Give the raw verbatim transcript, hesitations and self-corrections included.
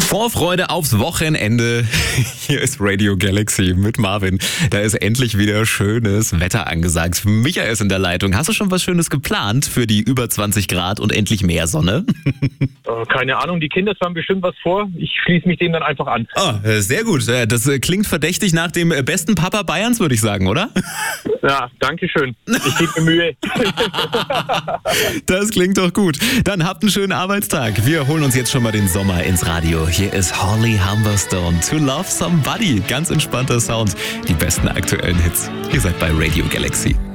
Vorfreude aufs Wochenende. Hier ist Radio Galaxy mit Marvin. Da ist endlich wieder schönes Wetter angesagt. Michael ist in der Leitung. Hast du schon was Schönes geplant für die über zwanzig Grad und endlich mehr Sonne? Äh, keine Ahnung, die Kinder haben bestimmt was vor. Ich schließe mich denen dann einfach an. Oh, sehr gut. Das klingt verdächtig nach dem besten Papa Bayerns, würde ich sagen, oder? Ja, danke schön. Ich gebe mir Mühe. Das klingt doch gut. Dann habt einen schönen Arbeitstag. Wir holen uns jetzt schon mal den Sommer ins Radio. Hier ist Holly Humberstone, To Love Somebody. Ganz entspannter Sound. Die besten aktuellen Hits. Ihr seid bei Radio Galaxy.